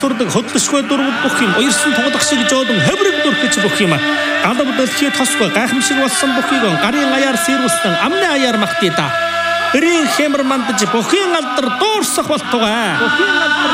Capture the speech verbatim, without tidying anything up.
Турдаг хөдлөшгүй дургуд бүх юм уярсан тоглох шиг жолон хөврөг дөрхөж бүх юм алав дэлхий тосгүй гайхамшиг болсон бүхийг гарын аяар сэрвэстэн амны аяар махтий да. Эрийн хэмэр мандаж бүхийн алдар дуурсах болтугай.